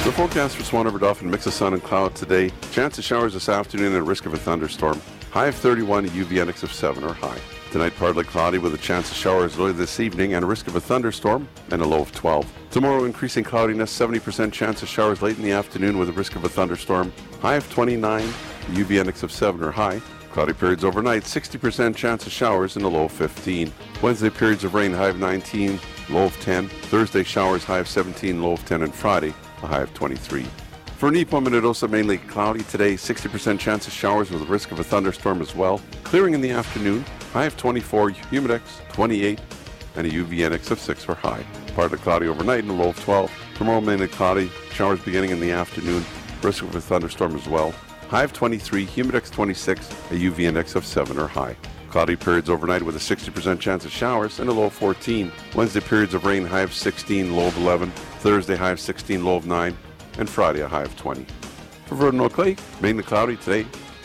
The forecast for Swan River Dauphin, mix of sun and cloud today. Chance of showers this afternoon and a risk of a thunderstorm. High of 31, a UV index of 7 or high. Tonight, partly cloudy with a chance of showers early this evening and a risk of a thunderstorm and a low of 12. Tomorrow, increasing cloudiness, 70% chance of showers late in the afternoon with a risk of a thunderstorm. High of 29, a UV index of 7 or high. Cloudy periods overnight, 60% chance of showers and a low of 15. Wednesday, periods of rain, high of 19, low of 10. Thursday, showers, high of 17, low of 10. And Friday, a high of 23. For Nipo Minidosa, mainly cloudy today, 60% chance of showers with a risk of a thunderstorm as well. Clearing in the afternoon, high of 24, humidex 28, and a UV index of 6 or high. Partly cloudy overnight and a low of 12. Tomorrow, mainly cloudy, showers beginning in the afternoon, risk of a thunderstorm as well. High of 23, humidex 26, a UV index of 7 or high. Cloudy periods overnight with a 60% chance of showers and a low of 14. Wednesday, periods of rain, high of 16, low of 11. Thursday, high of 16, low of 9. And Friday, a high of 20. For Verdun Oak Lake, mainly cloudy today.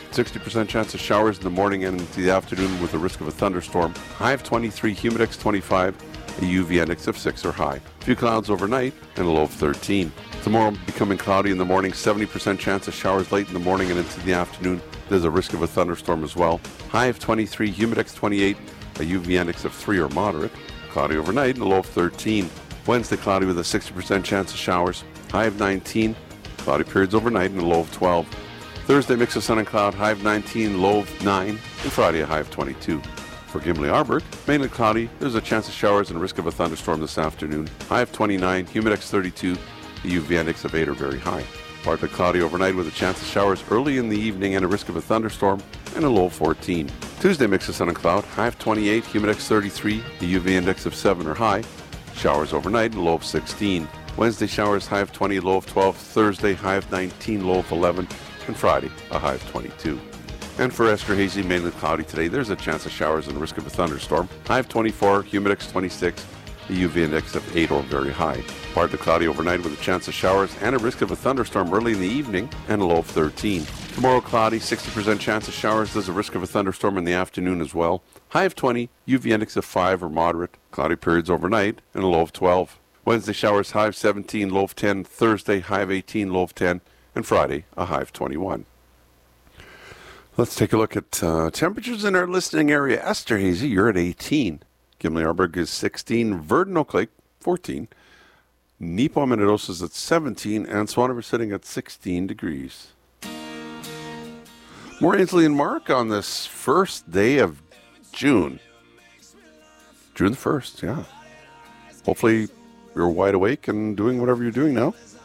60% chance of showers in the morning and into the afternoon with the risk of a thunderstorm. High of 23, humidex 25, a UV index of 6 or high. Few clouds overnight and a low of 13. Tomorrow, becoming cloudy in the morning, 70% chance of showers late in the morning and into the afternoon. There's a risk of a thunderstorm as well. High of 23, humidex 28, a UV index of 3 or moderate. Cloudy overnight and a low of 13. Wednesday, cloudy with a 60% chance of showers. High of 19, cloudy periods overnight and a low of 12. Thursday, mix of sun and cloud, high of 19, low of 9. And Friday, a high of 22. For Gimli Arbor, mainly cloudy. There's a chance of showers and a risk of a thunderstorm this afternoon. High of 29, humidex 32, a UV index of 8 or very high. Partly cloudy overnight with a chance of showers early in the evening and a risk of a thunderstorm and a low of 14. Tuesday, mix of sun and cloud, high of 28, humidex 33, a UV index of 7 or high. Showers overnight and a low of 16. Wednesday, showers, high of 20, low of 12. Thursday, high of 19, low of 11. And Friday, a high of 22. And for Esterhazy, mainly cloudy today. There's a chance of showers and risk of a thunderstorm. High of 24, humidex 26, a UV index of 8 or very high. Partly cloudy overnight with a chance of showers and a risk of a thunderstorm early in the evening and a low of 13. Tomorrow, cloudy, 60% chance of showers. There's a risk of a thunderstorm in the afternoon as well. High of 20, UV index of 5 or moderate. Cloudy periods overnight and a low of 12. Wednesday, showers, high of 17, low of 10. Thursday, high of 18, low of 10. And Friday, a high of 21. Let's take a look at temperatures in our listening area. Esterhazy, you're at 18. Gimli Arborg is 16. Verdun Oak Lake, 14. Nipo Minidosa is at 17. And Swan River sitting at 16 degrees. More Ainsley and Mark on this first day of June. June the 1st, yeah. Hopefully you're wide awake and doing whatever you're doing now.